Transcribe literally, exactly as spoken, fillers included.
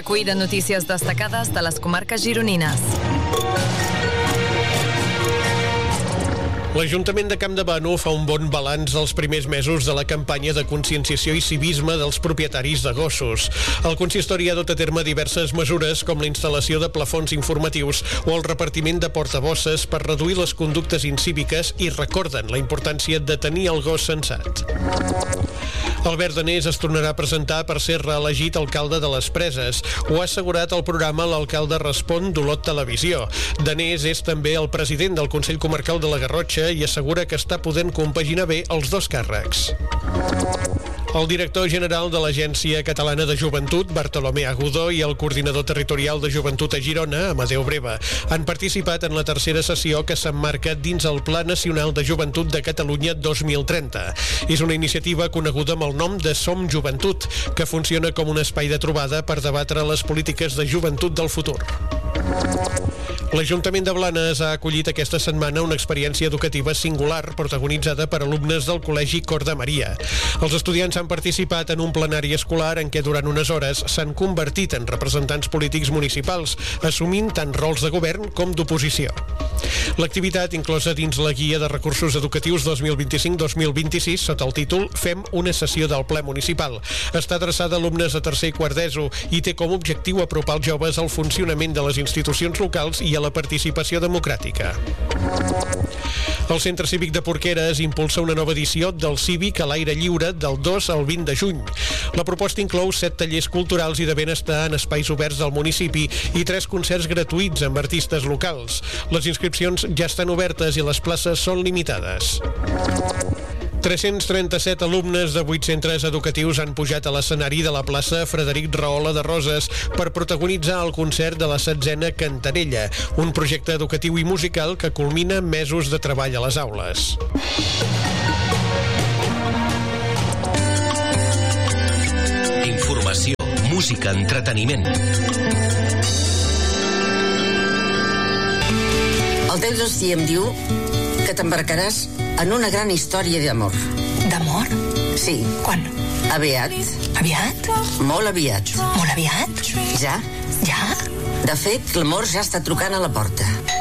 Recull de notícies destacades de les comarques gironines. L'Ajuntament de Campdevànol fa un bon balanç dels primers mesos de la campanya de conscienciació i civisme dels propietaris de gossos. El consistori ha dut a terme diverses mesures com la instal·lació de plafons informatius o el repartiment de portabosses per reduir les conductes incíviques i recorden la importància de tenir el gos sensat. Albert Danés es tornarà a presentar per ser reelegit alcalde de les Preses. Ho ha assegurat al programa L'Alcalde Respon d'Olot Televisió. Danés és també el president del Consell Comarcal de la Garrotxa i assegura que està podent compaginar bé els dos càrrecs. El director general de l'Agència Catalana de Joventut, Bartolomé Agudó, i el coordinador territorial de Joventut a Girona, Amadeu Breva, han participat en la tercera sessió que s'emmarca dins el Pla Nacional de Joventut de Catalunya dos mil trenta. És una iniciativa coneguda amb el nom de Som Joventut, que funciona com un espai de trobada per debatre les polítiques de joventut del futur. L'Ajuntament de Blanes ha acollit aquesta setmana una experiència educativa singular protagonitzada per alumnes del Col·legi Cor de Maria. Els estudiants han participat en un plenari escolar en què durant unes hores s'han convertit en representants polítics municipals, assumint tant rols de govern com d'oposició. L'activitat, inclosa dins la Guia de Recursos Educatius dos mil vint-i-cinc dos mil vint-i-sis, sota el títol Fem una sessió del ple municipal, està adreçada a alumnes de tercer i quart d'ESO i té com a objectiu apropar els joves al funcionament de les institucions locals i a la participació democràtica. El Centre Cívic de Porqueres impulsa una nova edició del Cívic a l'aire lliure del dos al vint de juny. La proposta inclou set tallers culturals i de benestar en espais oberts del municipi i tres concerts gratuïts amb artistes locals. Les inscripcions ja estan obertes i les places són limitades. tres-cents trenta-set alumnes de vuit centres educatius han pujat a l'escenari de la plaça Frederic Rahola de Roses per protagonitzar el concert de la setzena Cantarella, un projecte educatiu i musical que culmina mesos de treball a les aules. Informació, música, entreteniment. El teu destí em diu que t'embarcaràs en una gran història d'amor. D'amor? Sí. Quan? Aviat. Aviat? Molt aviat. Molt aviat? Ja? Ja? De fet, l'amor ja està trucant a la porta.